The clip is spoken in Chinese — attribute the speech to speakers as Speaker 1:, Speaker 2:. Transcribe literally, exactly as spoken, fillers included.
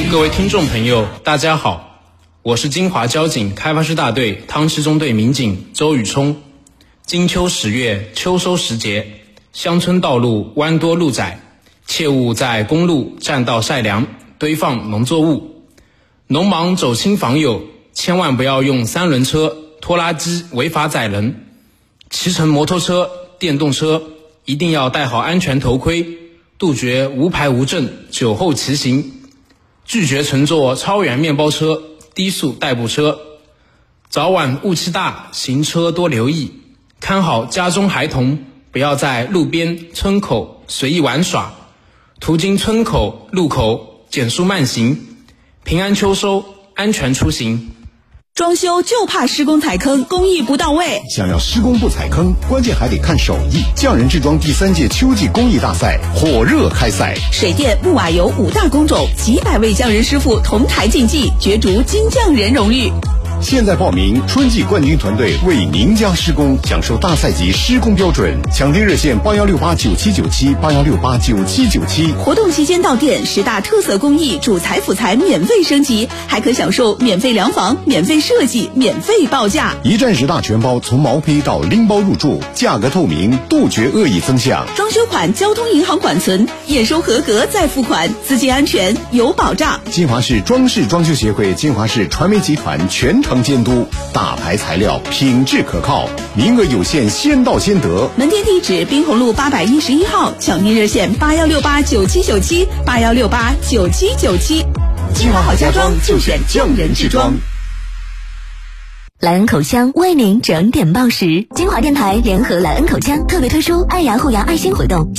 Speaker 1: 各位听众朋友，大家好，我是金华交警开发师大队汤溪中队民警周宇冲。金秋十月，秋收时节，乡村道路弯多路窄，切勿在公路、栈道晒粮、堆放农作物。农忙走亲访友，千万不要用三轮车、拖拉机违法载人。骑乘摩托车、电动车一定要戴好安全头盔，杜绝无牌无证、酒后骑行，拒绝乘坐超员面包车、低速代步车。早晚雾气大，行车多留意，看好家中孩童，不要在路边、村口随意玩耍，途经村口、路口减速慢行。平安秋收，安全出行。
Speaker 2: 装修就怕施工踩坑，工艺不到位。
Speaker 3: 想要施工不踩坑，关键还得看手艺。匠人制装第三届秋季工艺大赛火热开赛，
Speaker 2: 水电木瓦油五大工种，几百位匠人师傅同台竞技，角逐金匠人荣誉。
Speaker 3: 现在报名，春季冠军团队为您家施工，享受大赛级施工标准。抢订热线八幺六八九七九七八幺六八九七九七。
Speaker 2: 活动期间到店，十大特色工艺主材辅材免费升级，还可享受免费量房、免费设计、免费报价。
Speaker 3: 一站式大全包，从毛坯到拎包入住，价格透明，杜绝恶意增项。
Speaker 2: 装修款交通银行管存，验收合格再付款，资金安全有保障。
Speaker 3: 金华市装饰装修协会、金华市传媒集团全程监督，大牌材料，品质可靠，名额有限，先到先得。
Speaker 2: 门店地址：滨红路八百一十一号，抢订热线八幺六八九七九七八幺六八九七九七。金华好家装就选匠人制装。
Speaker 4: 莱恩口腔为您整点报时，金华电台联合莱恩口腔特别推出爱牙护牙爱心活动。